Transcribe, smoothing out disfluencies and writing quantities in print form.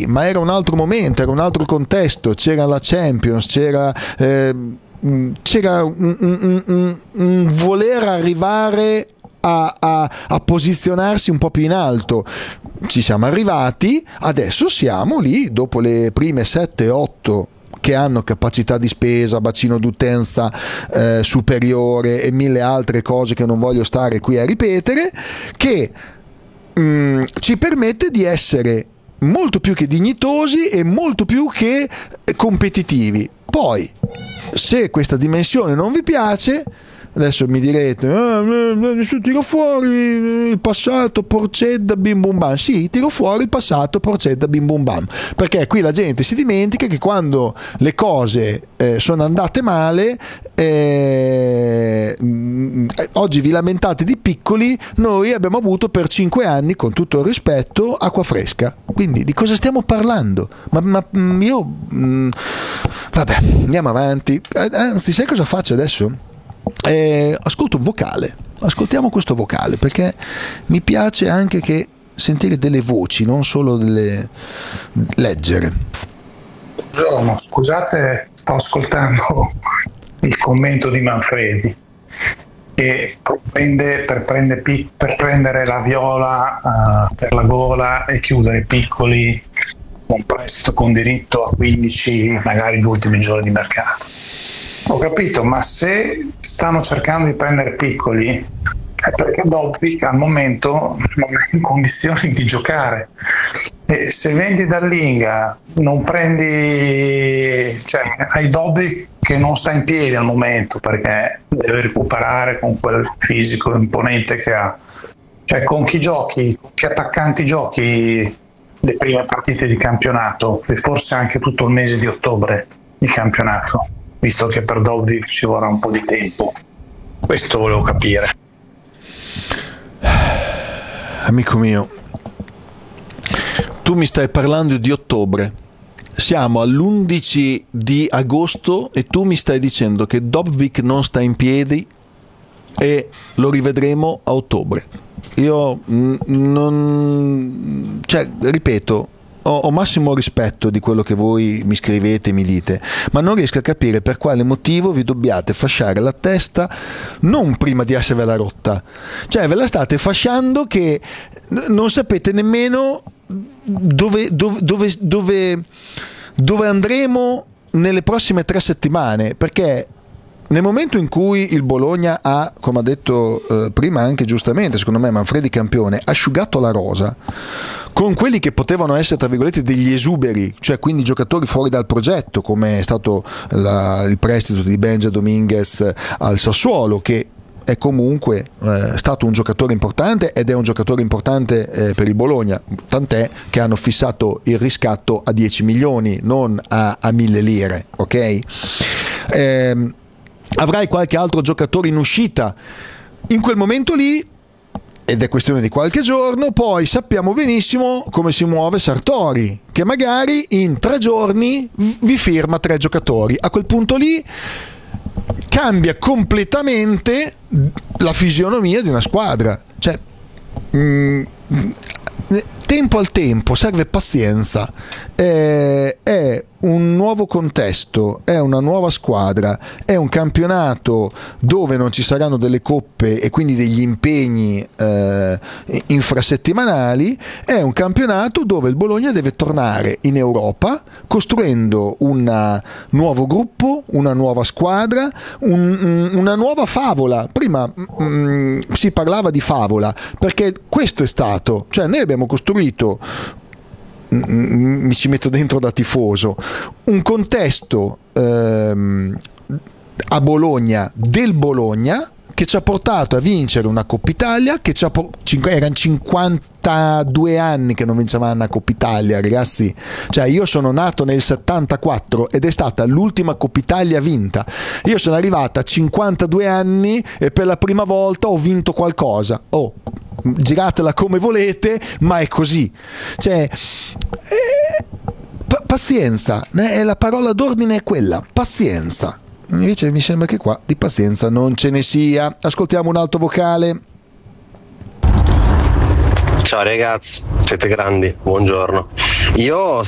sì, ma era un altro momento, era un altro contesto, c'era la Champions, c'era un voler arrivare a posizionarsi un po' più in alto. Ci siamo arrivati, adesso siamo lì dopo le prime 7-8 che hanno capacità di spesa, bacino d'utenza superiore e mille altre cose che non voglio stare qui a ripetere, che ci permette di essere molto più che dignitosi e molto più che competitivi. Poi, se questa dimensione non vi piace, adesso mi direte adesso tiro fuori il passato, Porcedda, bim bum bam. Sì, tiro fuori il passato, Porcedda, bim bum bam, perché qui la gente si dimentica che quando le cose sono andate male, oggi vi lamentate di Piccoli, noi abbiamo avuto per 5 anni, con tutto il rispetto, acqua fresca. Quindi di cosa stiamo parlando? Ma io vabbè, andiamo avanti. Anzi, sai cosa faccio adesso? Ascolto un vocale, ascoltiamo questo vocale, perché mi piace anche che sentire delle voci, non solo delle leggere. Buongiorno, scusate, sto ascoltando il commento di Manfredi che per prendere la Viola per la gola e chiudere Piccoli con prestito con diritto a 15 magari gli ultimi giorni di mercato. Ho capito, ma se stanno cercando di prendere Piccoli è perché Dobbik al momento non è in condizioni di giocare. E se vendi Dallinga non prendi, cioè hai Dobbik che non sta in piedi al momento perché deve recuperare con quel fisico imponente che ha. Cioè con chi giochi, con che attaccanti giochi le prime partite di campionato e forse anche tutto il mese di ottobre di campionato, visto che per Dobbik ci vorrà un po' di tempo. Questo volevo capire. Amico mio, tu mi stai parlando di ottobre, siamo all'11 di agosto e tu mi stai dicendo che Dobbik non sta in piedi e lo rivedremo a ottobre. Io non, cioè, ripeto, ho massimo rispetto di quello che voi mi scrivete e mi dite, ma non riesco a capire per quale motivo vi dobbiate fasciare la testa non prima di esservela rotta. Cioè ve la state fasciando che non sapete nemmeno dove andremo nelle prossime 3 settimane, perché nel momento in cui il Bologna ha, come ha detto prima anche giustamente secondo me Manfredi Campione, asciugato la rosa con quelli che potevano essere tra virgolette degli esuberi, cioè quindi giocatori fuori dal progetto, come è stato il prestito di Benja Dominguez al Sassuolo, che è comunque stato un giocatore importante ed è un giocatore importante per il Bologna, tant'è che hanno fissato il riscatto a 10 milioni, non a 1000 lire, ok? Avrai qualche altro giocatore in uscita in quel momento lì ed è questione di qualche giorno. Poi sappiamo benissimo come si muove Sartori, che magari in 3 giorni vi firma 3 giocatori. A quel punto lì cambia completamente la fisionomia di una squadra. Cioè tempo al tempo, serve pazienza, è un nuovo contesto, è una nuova squadra, è un campionato dove non ci saranno delle coppe e quindi degli impegni infrasettimanali, è un campionato dove il Bologna deve tornare in Europa costruendo un nuovo gruppo, una nuova squadra, una nuova favola. Prima si parlava di favola perché questo è stato, cioè noi abbiamo costruito, mi ci metto dentro da tifoso, un contesto a Bologna del Bologna che ci ha portato a vincere una Coppa Italia, che erano 52 anni che non vincevamo una Coppa Italia, ragazzi. Cioè io sono nato nel 74 ed è stata l'ultima Coppa Italia vinta. Io sono arrivata a 52 anni e per la prima volta ho vinto qualcosa. Giratela come volete, ma è così. Cioè pazienza, la parola d'ordine è quella, pazienza. Invece mi sembra che qua di pazienza non ce ne sia. Ascoltiamo un altro vocale. Ciao ragazzi, siete grandi, buongiorno. Io